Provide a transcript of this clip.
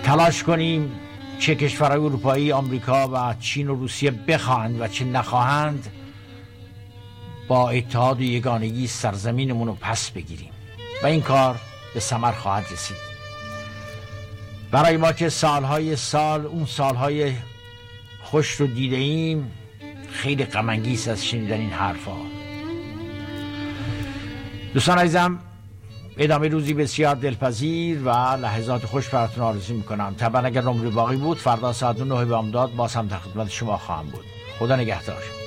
تلاش کنیم چه کشورهای اروپایی، آمریکا و چین و روسیه بخواهند و چه نخواهند، با اتحاد و یگانگی سرزمینمون رو پس بگیریم و این کار به ثمر خواهد رسید. برای ما که اون سالهای خوش رو دیده ایم، خیلی غم انگیز از شنیدن این حرفا. دوستان عزیزم، ادامه روزی بسیار دلپذیر و لحظات خوش براتون آرزو میکنم. طبعا اگر عمری باقی بود فردا ساعت 9 بامداد باز هم در خدمت شما خواهم بود. خدا نگهدار.